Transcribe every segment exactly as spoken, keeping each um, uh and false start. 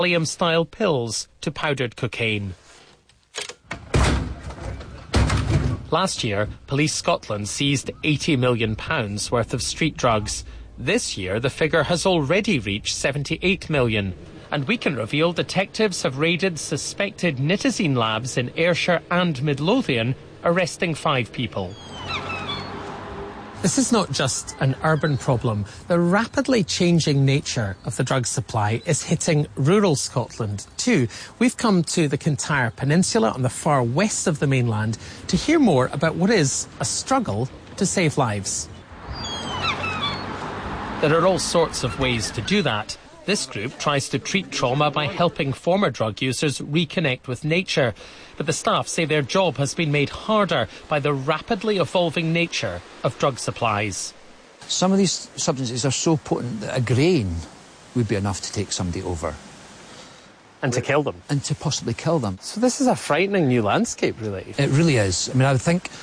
Valium-style pills to powdered cocaine. Last year, Police Scotland seized eighty million pounds worth of street drugs. This year, the figure has already reached seventy-eight million. And we can reveal detectives have raided suspected nitazene labs in Ayrshire and Midlothian, arresting five people. This is not just an urban problem. The rapidly changing nature of the drug supply is hitting rural Scotland too. We've come to the Kintyre Peninsula on the far west of the mainland to hear more about what is a struggle to save lives. There are all sorts of ways to do that. This group tries to treat trauma by helping former drug users reconnect with nature. But the staff say their job has been made harder by the rapidly evolving nature of drug supplies. Some of these substances are so potent that a grain would be enough to take somebody over. And to kill them. And to possibly kill them. So this is a frightening new landscape, really. It really is. I mean, I would think...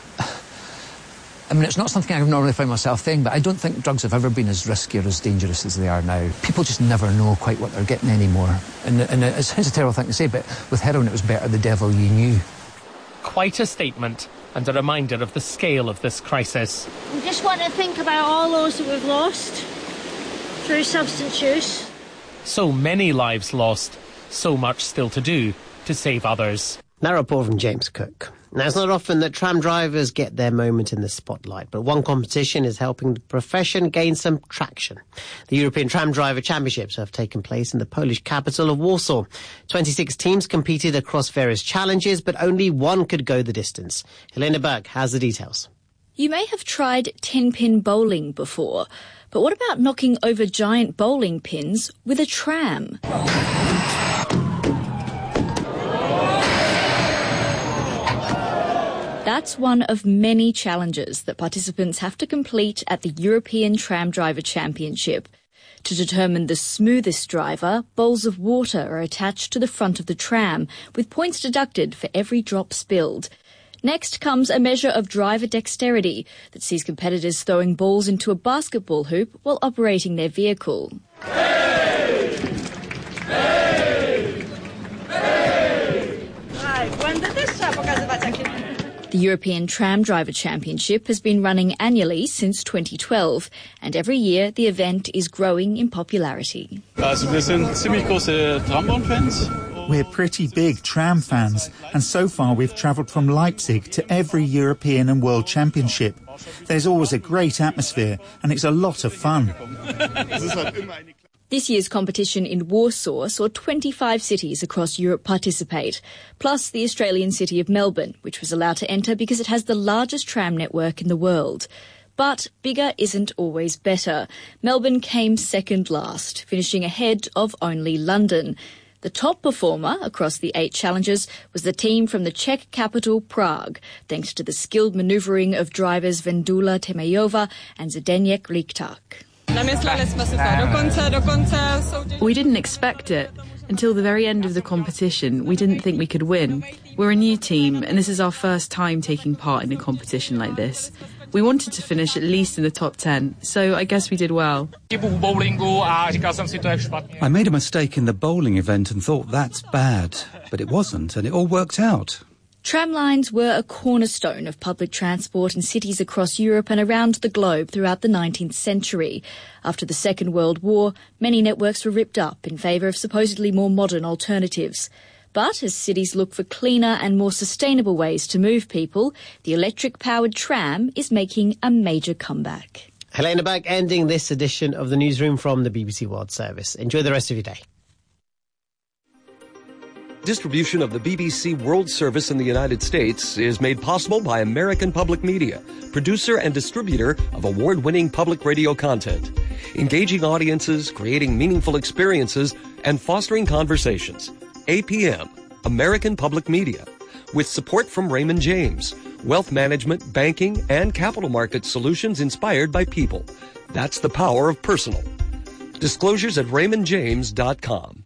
I mean, it's not something I normally find myself saying, but I don't think drugs have ever been as risky or as dangerous as they are now. People just never know quite what they're getting anymore. And, and it sounds a terrible thing to say, but with heroin it was better the devil you knew. Quite a statement, and a reminder of the scale of this crisis. We just want to think about all those that we've lost through substance use. So many lives lost, so much still to do to save others. That report from James Cook. Now, it's not often that tram drivers get their moment in the spotlight, but one competition is helping the profession gain some traction. The European Tram Driver Championships have taken place in the Polish capital of Warsaw. twenty-six teams competed across various challenges, but only one could go the distance. Helena Berg has the details. You may have tried ten-pin bowling before, but what about knocking over giant bowling pins with a tram? That's one of many challenges that participants have to complete at the European Tram Driver Championship. To determine the smoothest driver, bowls of water are attached to the front of the tram, with points deducted for every drop spilled. Next comes a measure of driver dexterity that sees competitors throwing balls into a basketball hoop while operating their vehicle. Hey! Hey! Hey! The European Tram Driver Championship has been running annually since twenty twelve, and every year the event is growing in popularity. We're pretty big tram fans, and so far we've travelled from Leipzig to every European and World Championship. There's always a great atmosphere, and it's a lot of fun. This year's competition in Warsaw saw twenty-five cities across Europe participate, plus the Australian city of Melbourne, which was allowed to enter because it has the largest tram network in the world. But bigger isn't always better. Melbourne came second last, finishing ahead of only London. The top performer across the eight challenges was the team from the Czech capital, Prague, thanks to the skilled manoeuvring of drivers Vendula Temejova and Zdeněk Likták. We didn't expect it. Until the very end of the competition, we didn't think we could win. We're a new team, and this is our first time taking part in a competition like this. We wanted to finish at least in the top ten, so I guess we did well. I made a mistake in the bowling event and thought that's bad, but it wasn't, and it all worked out. Tramlines were a cornerstone of public transport in cities across Europe and around the globe throughout the nineteenth century. After the Second World War, many networks were ripped up in favour of supposedly more modern alternatives. But as cities look for cleaner and more sustainable ways to move people, the electric-powered tram is making a major comeback. Helena Berg ending this edition of the Newsroom from the B B C World Service. Enjoy the rest of your day. Distribution of the B B C World Service in the United States is made possible by American Public Media, producer and distributor of award-winning public radio content, engaging audiences, creating meaningful experiences, and fostering conversations. A P M, American Public Media, with support from Raymond James, wealth management, banking, and capital market solutions inspired by people. That's the power of personal. Disclosures at raymond james dot com.